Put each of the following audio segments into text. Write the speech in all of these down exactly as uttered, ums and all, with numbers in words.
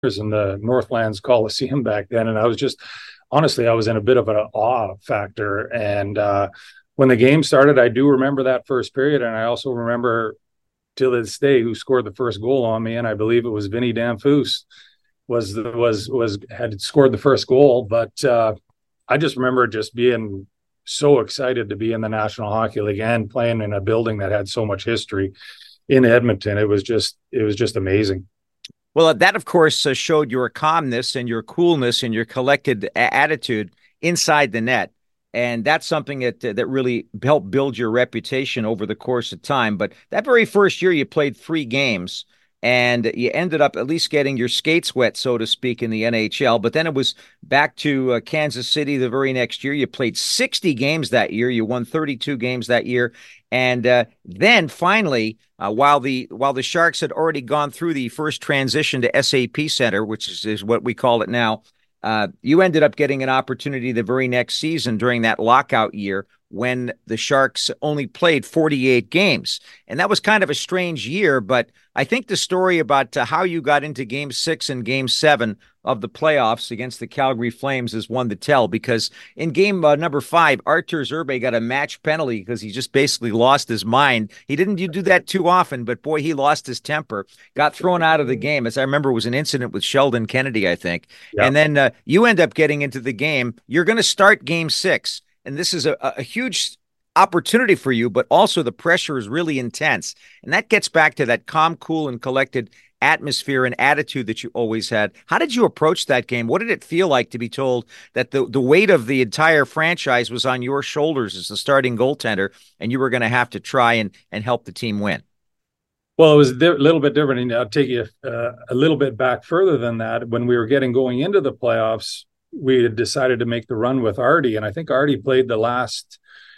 in the Northlands Coliseum back then, and I was just honestly, I was in a bit of an awe factor. And uh, when the game started, I do remember that first period, and I also remember till this day who scored the first goal on me, and I believe it was Vinny Danfus was was was had scored the first goal. But uh, I just remember just being so excited to be in the National Hockey League and playing in a building that had so much history in Edmonton. It was just it was just amazing. Well, that, of course, uh, showed your calmness and your coolness and your collected a- attitude inside the net. And that's something that uh, that really helped build your reputation over the course of time. But that very first year, you played three games, and you ended up at least getting your skates wet, so to speak, in the N H L. But then it was back to uh, Kansas City the very next year. You played sixty games that year. You won thirty-two games that year. And uh, then finally, uh, while the while the Sharks had already gone through the first transition to S A P Center, which is, is what we call it now, uh, you ended up getting an opportunity the very next season during that lockout year when the Sharks only played forty-eight games. And that was kind of a strange year, but I think the story about uh, how you got into game six and game seven of the playoffs against the Calgary Flames is one to tell, because in game uh, number five, Artur Zerbe got a match penalty because he just basically lost his mind. He didn't do that too often, but boy, he lost his temper, got thrown out of the game. As I remember, it was an incident with Sheldon Kennedy, I think. Yeah. And then uh, you end up getting into the game. You're going to start game six. And this is a, a huge opportunity for you, but also the pressure is really intense. And that gets back to that calm, cool, and collected atmosphere and attitude that you always had. How did you approach that game? What did it feel like to be told that the, the weight of the entire franchise was on your shoulders as the starting goaltender, and you were going to have to try and, and help the team win? Well, it was a di- little bit different. And I'll take you uh, a little bit back further than that. When we were getting going into the playoffs, we had decided to make the run with Artie. And I think Artie played the last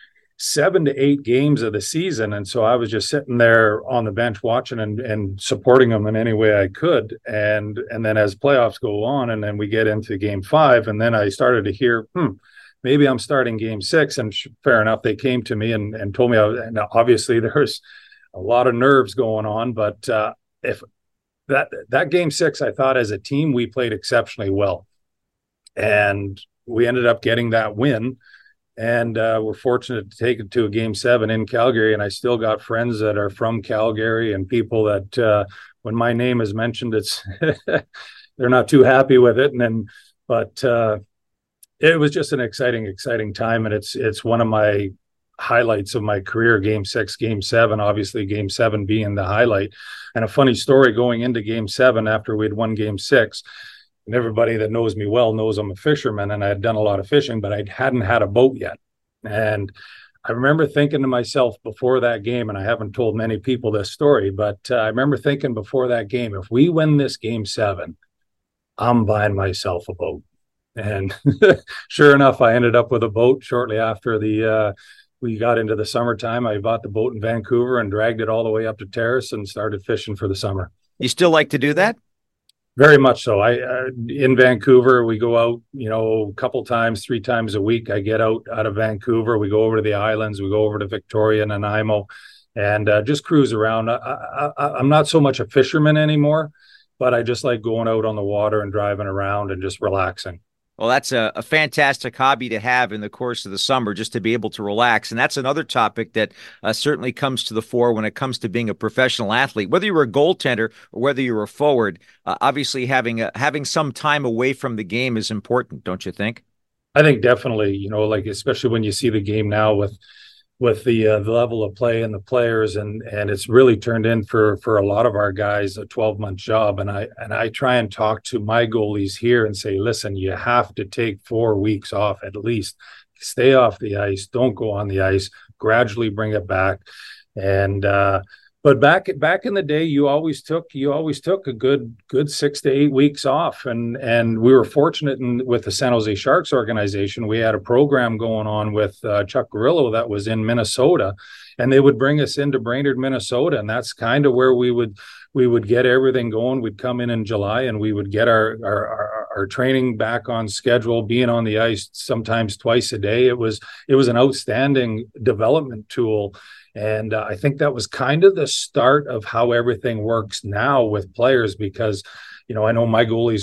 seven to eight games of the season. And so I was just sitting there on the bench watching and, and supporting him in any way I could. And, and then as playoffs go on, and then we get into game five, and then I started to hear, hmm, maybe I'm starting game six. And fair enough, they came to me and, and told me, I was, and obviously there's a lot of nerves going on, but uh, if that, that game six, I thought as a team, we played exceptionally well. And we ended up getting that win. And uh, we're fortunate to take it to a game seven in Calgary. And I still got friends that are from Calgary and people that uh, when my name is mentioned, it's they're not too happy with it. And then, but uh, it was just an exciting, exciting time. And it's it's one of my highlights of my career, game six, game seven, obviously game seven being the highlight. And a funny story going into game seven after we'd won game six. And everybody that knows me well knows I'm a fisherman, and I had done a lot of fishing, but I hadn't had a boat yet. And I remember thinking to myself before that game, and I haven't told many people this story, but uh, I remember thinking before that game, if we win this game seven, I'm buying myself a boat. And sure enough, I ended up with a boat shortly after the uh, we got into the summertime. I bought the boat in Vancouver and dragged it all the way up to Terrace and started fishing for the summer. You still like to do that? Very much so. I uh, in Vancouver, we go out, you know, a couple times, three times a week. I get out out of Vancouver. We go over to the islands. We go over to Victoria and Nanaimo, and uh, just cruise around. I, I, I'm not so much a fisherman anymore, but I just like going out on the water and driving around and just relaxing. Well, that's a, a fantastic hobby to have in the course of the summer, just to be able to relax. And that's another topic that uh, certainly comes to the fore when it comes to being a professional athlete. Whether you're a goaltender or whether you're a forward, uh, obviously having a, having some time away from the game is important, don't you think? I think definitely, you know, like especially when you see the game now with with the uh, the level of play and the players, and and it's really turned in for for a lot of our guys a twelve month job. And I and I try and talk to my goalies here and say, listen, you have to take four weeks off at least. Stay off the ice, don't go on the ice, gradually bring it back. And uh but back back in the day, you always took you always took a good good six to eight weeks off, and and we were fortunate in, with the San Jose Sharks organization. We had a program going on with uh, Chuck Grillo that was in Minnesota, and they would bring us into Brainerd, Minnesota, and that's kind of where we would we would get everything going. We'd come in in July, and we would get our our, our our training back on schedule, being on the ice sometimes twice a day. It was it was an outstanding development tool. And uh, I think that was kind of the start of how everything works now with players, because you know, I know my goalies